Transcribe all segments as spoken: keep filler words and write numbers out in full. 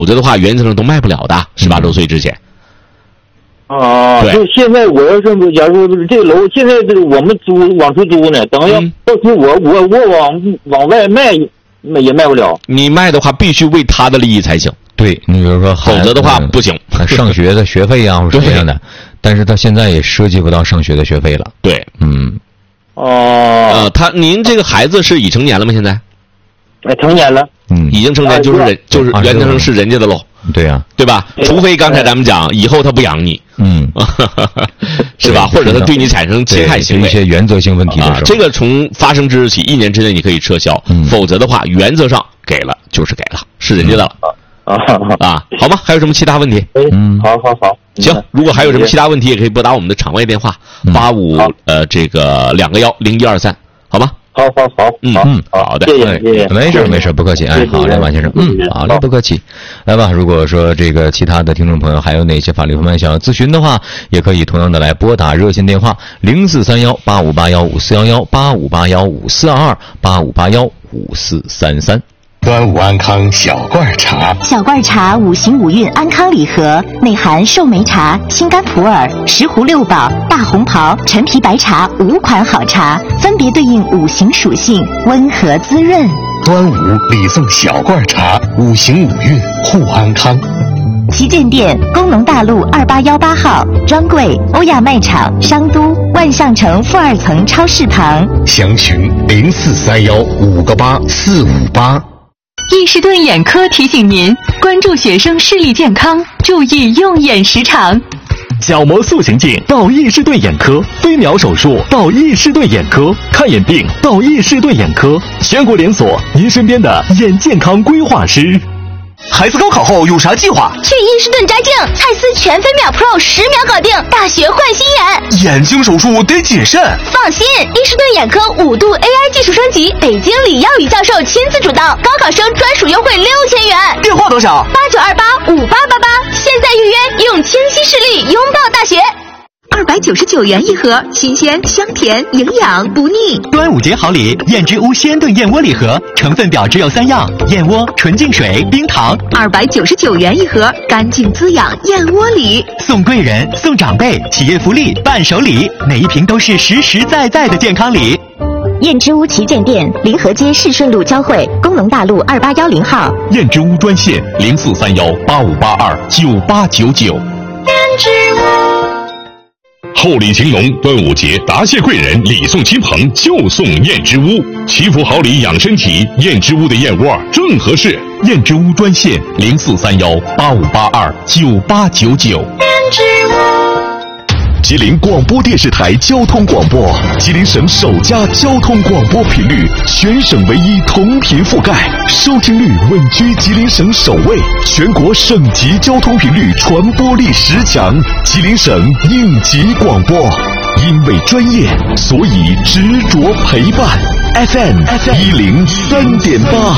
否则的话原则上都卖不了的，十八周岁之前。 啊，就现在我要是假如说这个楼现在这个我们租往出租呢，等要到时候我我我往往外卖也卖不了。 你卖的话必须为他的利益才行。 对，你比如说否则的话不行， 上学的学费啊或者什么样的，但是他现在也涉及不到上学的学费了。 对， 嗯。 哦。 呃，他您这个孩子是已成年了吗？现在？ 哎，成年了。 嗯， 已经成年就是人，就是原则上是人家的喽。 对呀， 对吧？除非刚才咱们讲，以后他不养你， 嗯， 是吧？或者他对你产生侵害行为， 一些原则性问题的时候， 啊，这个从发生之日起一年之内你可以撤销， 嗯， 否则的话，原则上给了就是给了，是人家的了。 啊啊，好吗？还有什么其他问题？ 嗯，好好好， 行。如果还有什么其他问题，也可以拨打我们的场外电话八五呃这个两个幺零一二三，好吗？ 好好好， 嗯嗯， 好的， 谢谢谢谢， 没事没事，不客气，哎，好嘞，王先生，嗯，好嘞，不客气。来吧，如果说这个其他的听众朋友还有哪些法律方面想要咨询的话，也可以同样的来拨打热线电话零四三幺八五八幺五四幺幺八五八幺五四二二八五八幺五四三三。 端午安康小罐茶， 小罐茶五行五运安康礼盒，内含寿眉茶、心肝普洱、石斛六宝、大红袍、陈皮白茶五款好茶，分别对应五行属性，温和滋润。 端午礼送小罐茶，五行五运护安康。 旗舰店：工农大路二八幺八号，专柜：欧亚卖场、商都、万象城负二层超市旁。 详询零四三幺五个八四五八。 易士顿眼科提醒您关注学生视力健康，注意用眼时长。 角膜塑形镜到易士顿眼科，飞秒手术到易士顿眼科，看眼病到易士顿眼科，全国连锁，您身边的眼健康规划师。 孩子高考后有啥计划？ 去伊士顿摘镜，蔡司全飞秒 Pro 十秒搞定，大学换新眼。 眼睛手术得谨慎。 放心，伊士顿眼科五度 A I 技术升级，北京李耀宇教授亲自主导，高考生专属优惠六千元。 电话多少？ 八九二八五八八八，现在预约，用清晰视力拥抱大学。 二百九十九元一盒，新鲜、香甜、营养不腻。 端午节好礼，燕之屋鲜炖燕窝礼盒，成分表只有三样：燕窝、纯净水、冰糖。 二百九十九元一盒，干净滋养燕窝礼， 送贵人、送长辈，企业福利、伴手礼，每一瓶都是实实在在的健康礼。 燕之屋旗舰店：临河街市顺路交汇，工农大路二八幺零号。 燕之屋专线：零四三幺八五八二九八九九。 燕之屋。 厚礼情浓，端午节答谢贵人，礼送亲朋就送燕之屋，祈福好礼养身体，燕之屋的燕窝正合适。 燕之屋专线零四三幺八五八二九八九九。 燕之屋。 吉林广播电视台交通广播，吉林省首家交通广播频率，全省唯一同频覆盖，收听率稳居吉林省首位，全国省级交通频率传播力十强，吉林省应急广播。因为专业，所以执着陪伴。F M 一零三点八。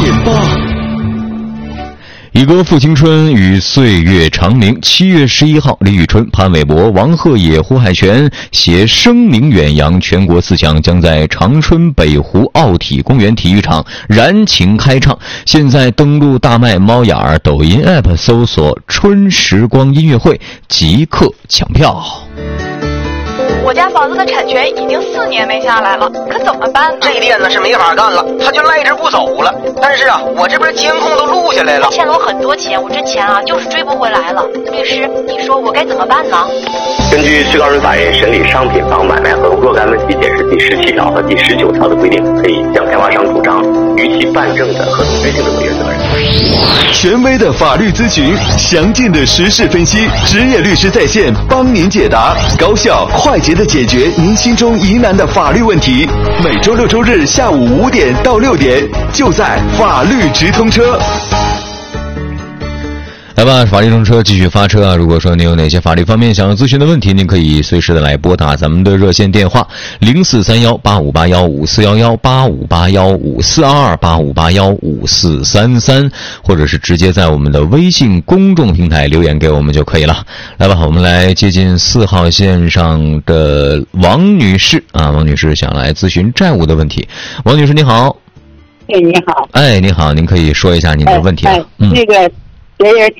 以歌赋青春，与岁月长明。七月十一号，李宇春、潘玮柏、王鹤野、胡海泉携声名远扬全国四强，将在长春北湖奥体公园体育场燃情开唱。现在登录大麦、猫眼儿、抖音 App 搜索“春时光音乐会”，即刻抢票。 我家房子的产权已经四年没下来了，可怎么办呢？ 这店呢是没法干了，他就赖着不走了。但是啊，我这边监控都录下来了。 欠了我很多钱，我这钱啊就是追不回来了。律师，你说我该怎么办呢？ 根据最高人民法院审理商品房买卖合同若干问题解释第十七条和第十九条的规定，可以向开发商主张逾期办证的合同约定的违约责任。 权威的法律咨询，详尽的时事分析，职业律师在线帮您解答，高效快捷的解决您心中疑难的法律问题。每周六周日下午五点到六点，就在法律直通车。 来吧，法律直通车继续发车啊！如果说您有哪些法律方面想要咨询的问题，您可以随时的来拨打咱们的热线电话零四三幺八五八幺五四幺幺八五八幺五四二二八五八幺五四三三，或者是直接在我们的微信公众平台留言给我们就可以了。来吧，我们来接近四号线上的王女士啊，王女士想来咨询债务的问题。王女士你好。 哎，你好。 哎，你好，您可以说一下您的问题了。 哎，哎嗯、那个。别人